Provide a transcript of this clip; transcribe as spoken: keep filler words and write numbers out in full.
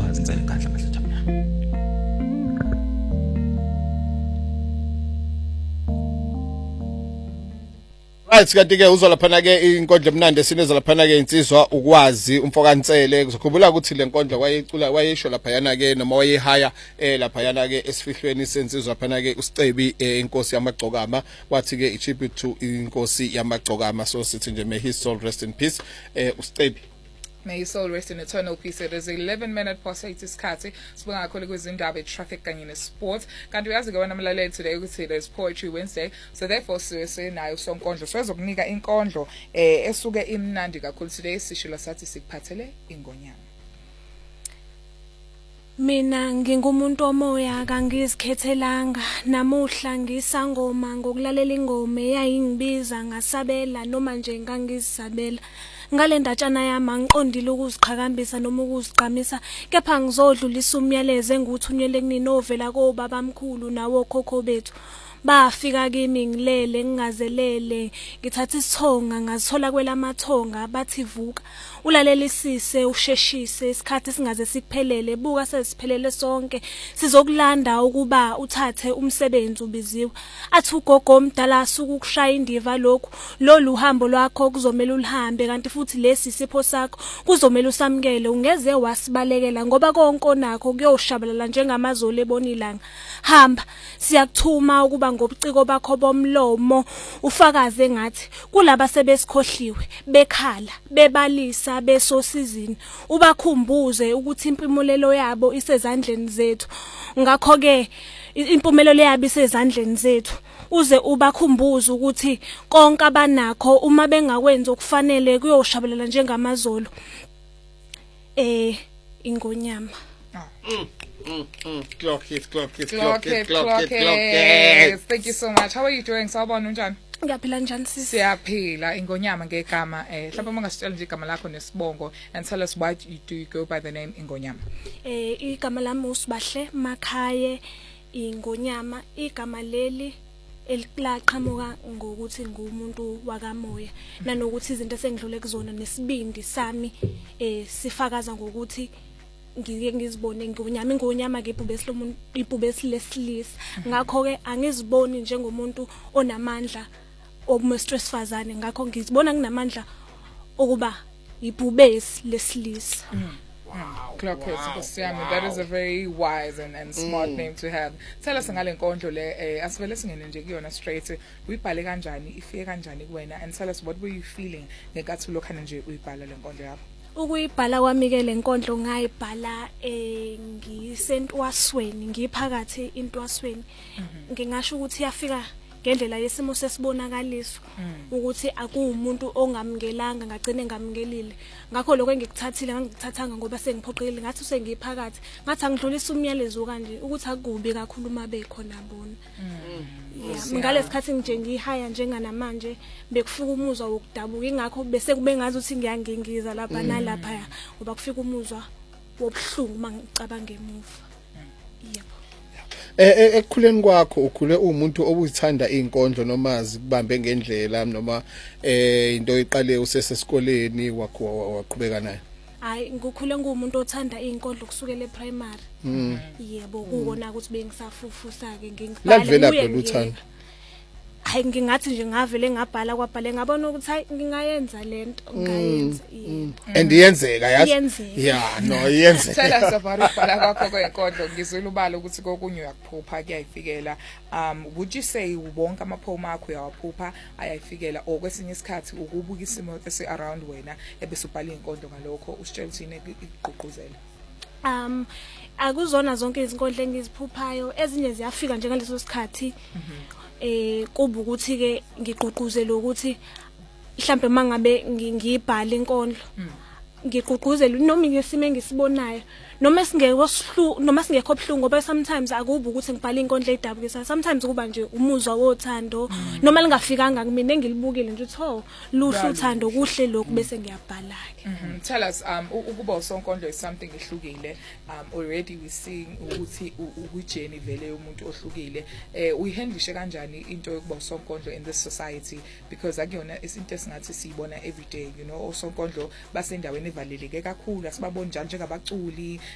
sicela ikhandla masijabula. Right, kanti ke uzwa laphana ke inkondlo emnandi esineza laphana ke insizwa ukwazi umfokansele kuzokhumbula ukuthi le nkondlo wayecula wayesho laphayana ke noma wayehaya eh laphayana ke esifihlweni sensizwa laphana ke uSicebi inkosi yamagcokama wathi ke itribute to inkosi yamagcokama, so sithi nje may his soul rest in peace eh uSicebi. May his soul rest in eternal peace. It is eleven minutes past eight isikhathi sibonga kakhulu kwizindaba traffic kanye nesport. Kanti uyazi ke wena mlaleli today ukuthi there's Poetry Wednesday, so therefore siwe nayo sonkondlo sizokunika inkondlo eh esuke imnandi kakhulu today sishilo sathi sikuphathele ingonyama. Mina ngingumuntu omoya kangizikhethelanga namuhla ngisangoma ngokulalela ingoma eyayingibiza ngasabela noma nje ngangizisabela ngale ndatshana yami angiqondile ukuziqhakambisa noma ukuzigqamisa kepha ngizodlulisa umyalezo enguthunyele kunini ovela kobaba mkhulu nawo khokho bethu bafika kimi ngilele ngingazelele ngithatha isithonga ngazithola kwelamathonga bathi vuka ulalelisise usheshise isikhathi singaze sikuphelele buka sesiphelele sonke sizokulanda ukuba uthathe umsebenzi ubiziwe athi ugogo omdala sukukushaya indiva lokho lolu hambo lwakho kuzomela ulihambe kanti futhi lesi sipho sakho kuzomela usamkele ungeze wasibalekela ngoba konke nakho kuyoshabalala njengamazolo ebonilanga hamba siyakuthuma ukuba ngobuciko bakho bomlomo ufakaze ngathi kulaba sebesikhohliwe bekhala bebalisa besosizini ubakhumbuze ukuthi impimulelo yabo isezandleni zethu ngakho ke impumelo yabo isezandleni zethu uze ubakhumbuze ukuthi konke abanakho uma bengakwenza okufanele kuyoshabalala njengamazolo eh ingonyama. Mm, mm, mm. Clock it, clock it, Clock it, clock it, clock it. Thank you so much. How are you doing? Sawubona unjani? Ngiyaphila njani sisi? Siyaphila ingonyama ngegama eh mhlawumbe mangasitshela nje igama lakho nesibongo and tell us why you do you go by the name ingonyama. Eh igama lami uSibahle Makhaye ingonyama igama leli elaqhamuka ngokuthi ngumuntu wakamoya nanokuthi izinto esengidlule kuzona nesibindi sami eh sifakaza ngokuthi ngike ngizibone ngonyama ingonyama ngebhubesi lomuntu ibhubesi lesilisa ngakho ke angiziboni njengomuntu onamandla obumestressfazane ngakho ngizibona nginamandla okuba ibhubesi lesilisa. Wow, Clock it, wow. That is a very wise and, and smart mm. name to have. Tell us ngale nkondlo le eh asivele singene nje kuyona straight uyibhale kanjani ifike kanjani kuwena and tell us what were you feeling ngekathi lokhana nje uyibhala le nkondlo yakho. Ukuyibhala kwami ke lenkondlo ngayibhala eh ngisentwasweni ngiphakathi intwasweni ngingasho ukuthi yafika ngendlela yesimo sesibonakaliso ukuthi akuwumuntu ongamngelanga ngagcine ngamngelile ngakho lokho engikuthathile ngangikuthathanga ngoba sengiphoqelile ngathi usengiphakathi ngathi angidlulisa umyalezo kanje ukuthi akubi kakhulu uma bekhona bona. Ngalesikhathi nje ngihaya njenganamanje bekufika umuzwa wokudabuka ingakho bese kube ngazi ukuthi ngiyangingiza lapha nalapha ngoba kufika umuzwa wobuhlungu mangicabanga emuva. Yebo. Eh ekukhuleni kwakho ukhule umuntu obuzithanda izinkondlo noma zikubambe ngendlela noma eh into iqale usesesikoleni wakho waqhubeka nayo. Hayi ngikukhule ngumuntu othanda izinkondlo kusukela eprimary. Yebo ukubona ukuthi bengisafufusa ke ngingibhala uye. Hayi ngingathi nje ngavele ngabhala kwabhale ngabona ukuthi hayi ngingayenza lento ngayenza yebo. And iyenzeka yazi? Yeah, no iyenzeka. Tell us about ibhala kwakho kwenkondlo ngizwela ubala ukuthi kokunye uyakuphupha kuyayifikela. Um would you say wonke amaphoma akho uyawaphupha ayayifikela or kwesinye isikhathi ukubuka isimo esi around wena ebese ubhala inkondlo ngalokho usitshela ukuthi iqhuquzela? Um akuzona zonke izinkondlo engiziphuphayo ezinye ziyafika njengaleso sikhathi. Eh kuba ukuthi ke ngiqhuquzela ukuthi mhlambe mangabe ngiyibhala inkondlo ngiqhuquzela noma ngesimo engisibonayo noma singekho sihlu noma singekho obhlungu ngoba sometimes akuba ukuthi ngibhala inkondlo edabukisa sometimes kuba nje umuzwa wothando noma lingafikanga kumina engilibukile nje uthi ho luhlu uthando kuhle lokhu bese ngiyabhala ke. Tell us um ukuba usonkondlo is something ehlukile um already we seeing ukuthi ujourney vele umuntu ohlukile eh uyihandlishe kanjani into yokuba usonkondlo in this society because akuyona isinto esingathi siyibona every day you know usonkondlo basendaweni evaleleke kakhulu asibaboni njalo njengabaculi